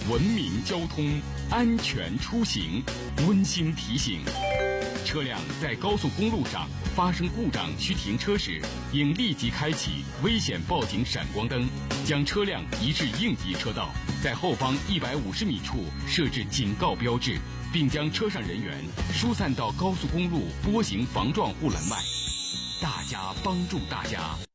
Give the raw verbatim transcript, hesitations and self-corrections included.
文明交通，安全出行。温馨提醒：车辆在高速公路上发生故障需停车时，应立即开启危险报警闪光灯，将车辆移至应急车道，在后方一百五十米处设置警告标志，并将车上人员疏散到高速公路波形防撞护栏外。大家帮助大家，